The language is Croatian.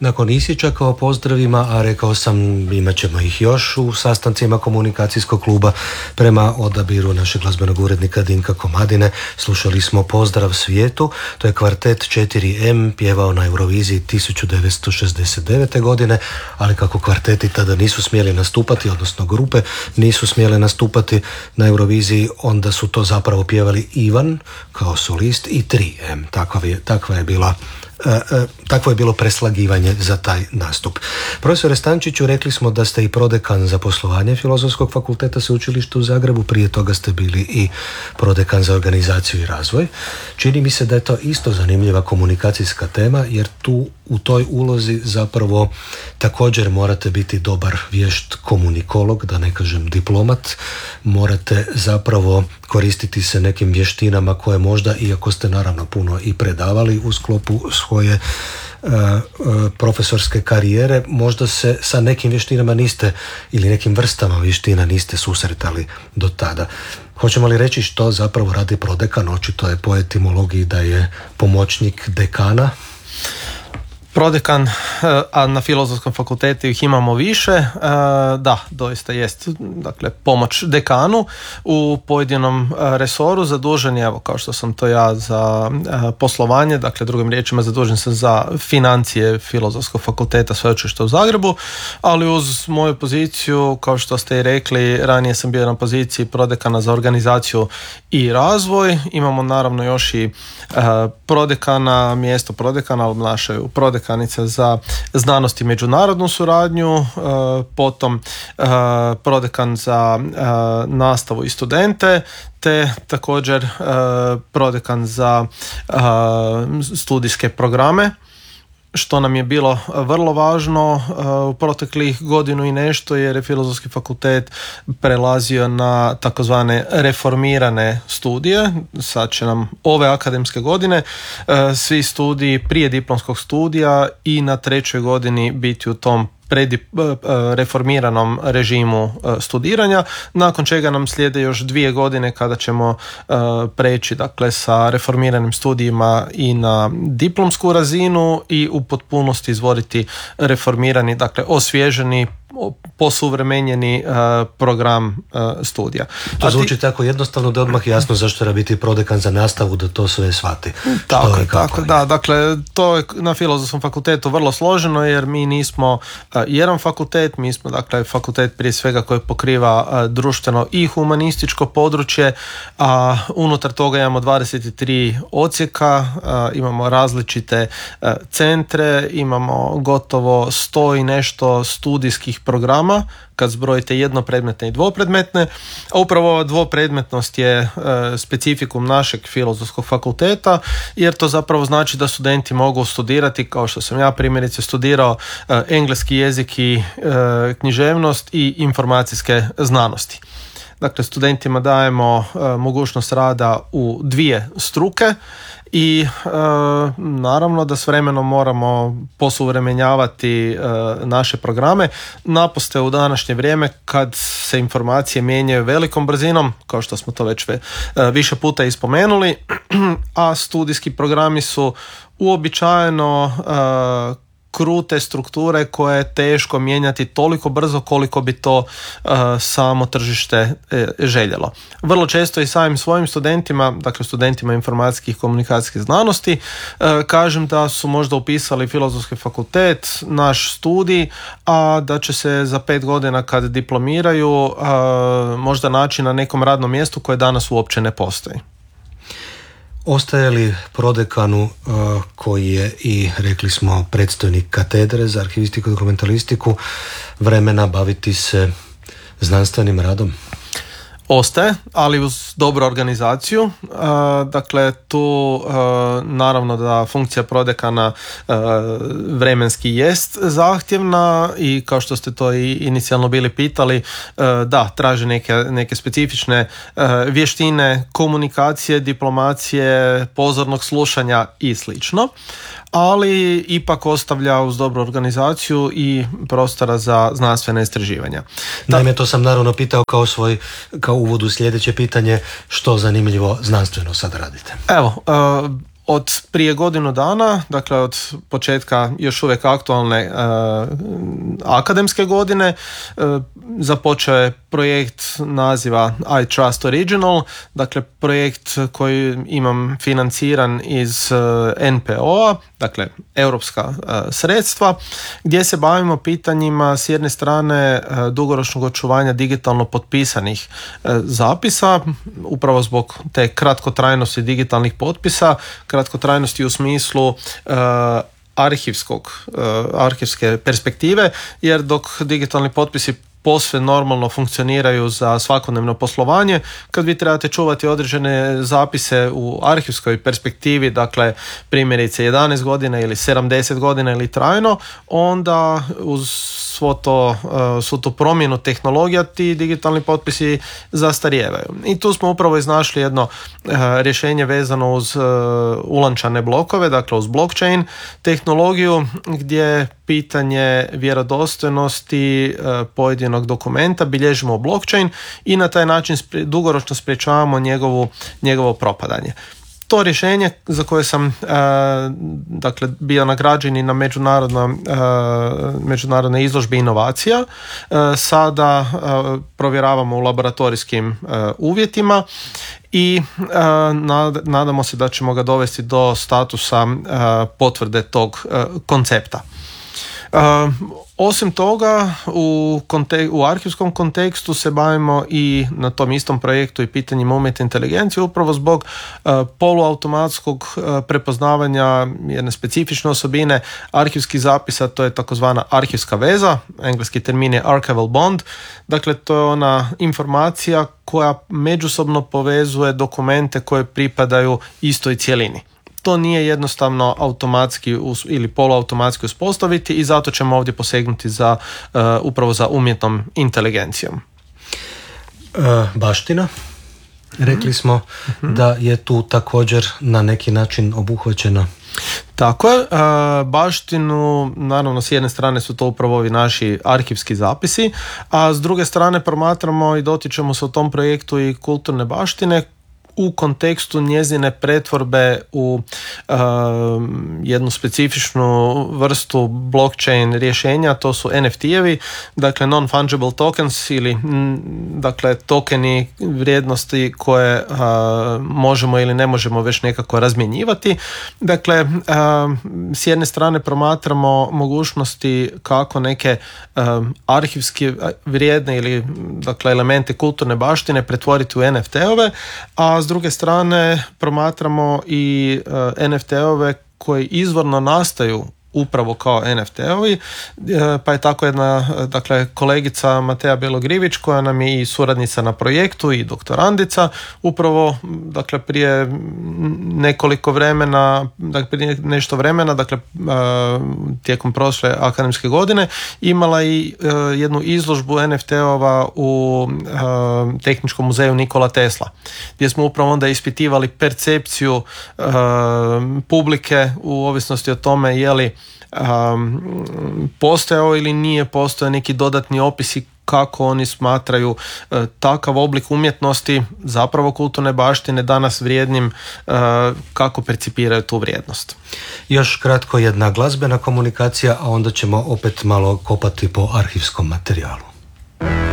nakon isječaka o pozdravima, a rekao sam imat ćemo ih još u sastancima komunikacijskog kluba prema odabiru našeg glazbenog urednika Dinka Komadine. Slušali smo Pozdrav svijetu, to je kvartet 4M pjevao na Euroviziji 1969. godine, ali kako kvarteti tada nisu smjeli nastupati, odnosno grupe nisu smjele nastupati na Euroviziji, onda su to zapravo pjevali Ivan kao solist i 3M. Takvo je bilo preslagivanje za taj nastup. Profesore Stančiću, rekli smo da ste i prodekan za poslovanje Filozofskog fakulteta Sveučilišta u Zagrebu, prije toga ste bili i prodekan za organizaciju i razvoj. Čini mi se da je to isto zanimljiva komunikacijska tema, jer tu u toj ulozi zapravo također morate biti dobar vješt komunikolog, da ne kažem diplomat, morate zapravo koristiti se nekim vještinama koje možda, iako ste naravno puno i predavali u sklopu svoje profesorske karijere, možda se sa nekim vještinama niste, ili nekim vrstama vještina niste susretali do tada. Hoćemo li reći što zapravo radi prodekan? Očito je po etimologiji da je pomoćnik dekana. Prodekan, a na Filozofskom fakultetu ih imamo više, da, doista jest, dakle, pomoć dekanu u pojedinom resoru, zadužen je, evo, kao što sam to ja, za poslovanje, dakle, drugim riječima zadužen sam za financije Filozofskog fakulteta Sveučilišta u Zagrebu, ali uz moju poziciju, kao što ste i rekli, ranije sam bio na poziciji prodekana za organizaciju i razvoj, imamo naravno još i prodekana, mjesto prodekana obnašaju prodekanica za znanost i međunarodnu suradnju, potom prodekan za nastavu i studente, te također prodekan za studijske programe, što nam je bilo vrlo važno u proteklih godinu i nešto, jer je Filozofski fakultet prelazio na takozvane reformirane studije. Sad će nam ove akademske godine svi studiji prije diplomskog studija i na 3. godini biti u tom reformiranom režimu studiranja, nakon čega nam slijede još 2 godine kada ćemo preći, dakle, sa reformiranim studijima i na diplomsku razinu i u potpunosti izvoditi reformirani, dakle, osvježeni, posuvremenjeni program studija. To zvuči tako jednostavno da odmah jasno zašto treba biti prodekan za nastavu, da to sve shvati. Tako, da, dakle, to je na Filozofskom fakultetu vrlo složeno, jer mi nismo jedan fakultet, mi smo, dakle, fakultet prije svega koji pokriva društveno i humanističko područje, a unutar toga imamo 23 odsjeka, imamo različite centre, imamo gotovo 100 i nešto studijskih programa, kad zbrojite jednopredmetne i dvopredmetne. A upravo ova dvopredmetnost je specifikum našeg Filozofskog fakulteta, jer to zapravo znači da studenti mogu studirati, kao što sam ja primjerice studirao, engleski jezik i književnost i informacijske znanosti. Dakle, studentima dajemo mogućnost rada u 2 struke i naravno da s vremenom moramo posuvremenjavati naše programe. Naposljetku u današnje vrijeme, kad se informacije mijenjaju velikom brzinom, kao što smo to već više puta ispomenuli, a studijski programi su uobičajeno krute strukture koje je teško mijenjati toliko brzo koliko bi to samo tržište željelo. Vrlo često i samim svojim studentima, dakle studentima informacijskih i komunikacijskih znanosti, kažem da su možda upisali Filozofski fakultet, naš studij, a da će se za 5 godina kad diplomiraju možda naći na nekom radnom mjestu koje danas uopće ne postoji. Ostaje li prodekanu, koji je i, rekli smo, predstojnik katedre za arhivistiku i dokumentalistiku, vremena baviti se znanstvenim radom? Ostaje, ali uz dobru organizaciju. Dakle, tu naravno da funkcija prodekana vremenski jest zahtjevna i kao što ste to i inicijalno bili pitali, da, traži neke specifične vještine komunikacije, diplomacije, pozornog slušanja i slično, ali ipak ostavlja uz dobru organizaciju i prostora za znanstvene istraživanja. Naime, to sam naravno pitao kao uvod u sljedeće pitanje, što zanimljivo znanstveno sad radite? Evo, Od prije godinu dana, dakle od početka još uvijek aktualne akademske godine, započeo je projekt naziva I Trust Original, dakle projekt koji imam financiran iz NPO-a, dakle europska sredstva, gdje se bavimo pitanjima s jedne strane dugoročnog očuvanja digitalno potpisanih zapisa, upravo zbog te kratkotrajnosti digitalnih potpisa, kratkotrajnosti u smislu arhivske perspektive, jer dok digitalni potpisi posve normalno funkcioniraju za svakodnevno poslovanje, kad vi trebate čuvati određene zapise u arhivskoj perspektivi, dakle primjerice 11 godina ili 70 godina ili trajno, onda uz svu tu promjenu tehnologija ti digitalni potpisi zastarijevaju. I tu smo upravo iznašli jedno rješenje vezano uz ulančane blokove, dakle uz blockchain tehnologiju, gdje pitanje vjerodostojnosti pojedinog dokumenta bilježimo u blockchain i na taj način dugoročno sprječavamo njegovo propadanje. To rješenje za koje sam dakle bio nagrađen i na međunarodnoj izložbi inovacija sada provjeravamo u laboratorijskim uvjetima i nadamo se da ćemo ga dovesti do statusa potvrde tog koncepta. Osim toga, u arhivskom kontekstu se bavimo i na tom istom projektu i pitanjima umjetne inteligencije upravo zbog poluautomatskog prepoznavanja jedne specifične osobine arhivskih zapisa, to je takozvana arhivska veza, engleski termin je archival bond, dakle to je ona informacija koja međusobno povezuje dokumente koje pripadaju istoj cjelini. To nije jednostavno automatski ili poluautomatski uspostaviti i zato ćemo ovdje posegnuti upravo za umjetnom inteligencijom. Baština. Rekli smo da je tu također na neki način obuhvaćena. Tako je, baštinu, naravno s jedne strane su to upravo ovi naši arhivski zapisi, a s druge strane promatramo i dotičemo se u tom projektu i kulturne baštine u kontekstu njezine pretvorbe u jednu specifičnu vrstu blockchain rješenja, to su NFT-evi, dakle non-fungible tokens ili dakle tokeni vrijednosti koje možemo ili ne možemo već nekako razmjenjivati. Dakle, s jedne strane promatramo mogućnosti kako neke arhivski vrijedne ili dakle elemente kulturne baštine pretvoriti u NFT-ove, a s druge strane promatramo i NFT-ove koji izvorno nastaju upravo kao NFT-ovi, pa je tako jedna dakle, kolegica Mateja Belogrivić koja nam je i suradnica na projektu i doktorandica, upravo dakle, prije nešto vremena, dakle tijekom prošle akademske godine, imala i jednu izložbu NFT-ova u Tehničkom muzeju Nikola Tesla, gdje smo upravo onda ispitivali percepciju publike u ovisnosti o tome je li postojao ili nije postojao neki dodatni opisi kako oni smatraju takav oblik umjetnosti, zapravo kulturne baštine, danas vrijednim, kako percipiraju tu vrijednost. Još kratko jedna glazbena komunikacija, a onda ćemo opet malo kopati po arhivskom materijalu.